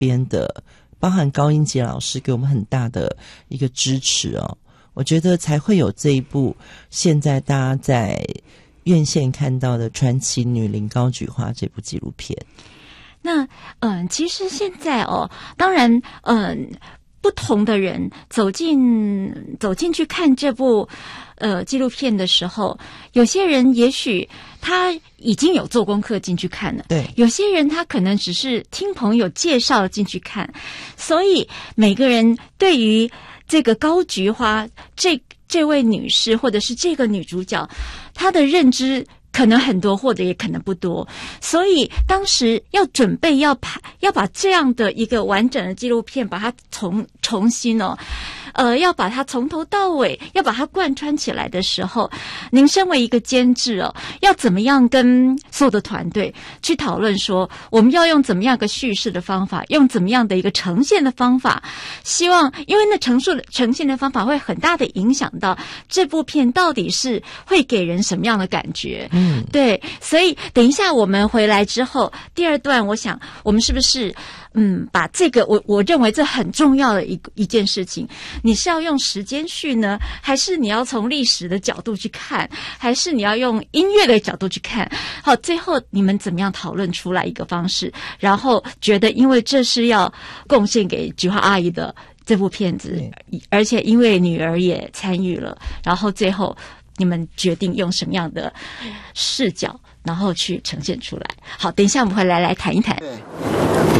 边的，包含高英杰老师给我们很大的一个支持哦，我觉得才会有这一部现在大家在院线看到的《传奇女伶高菊花》这部纪录片。 那其实现在当然不同的人走进去看这部纪录片的时候，有些人也许他已经有做功课进去看了， 对， 有些人他可能只是听朋友介绍进去看，所以每个人对于这个高菊花这位女士或者是这个女主角，她的认知可能很多，或者也可能不多，所以当时要准备要把这样的一个完整的纪录片，把它重新要把它从头到尾要把它贯穿起来的时候，您身为一个监制要怎么样跟所有的团队去讨论说，我们要用怎么样一个叙事的方法，用怎么样的一个呈现的方法，希望因为那呈现的方法会很大的影响到这部片到底是会给人什么样的感觉。对，所以等一下我们回来之后，第二段我想我们是不是把这个我认为这很重要的一件事情，你是要用时间序呢，还是你要从历史的角度去看，还是你要用音乐的角度去看？好，最后你们怎么样讨论出来一个方式，然后觉得因为这是要贡献给菊花阿姨的这部片子，而且因为女儿也参与了，然后最后你们决定用什么样的视角然后去呈现出来。好，等一下我们会来谈一谈。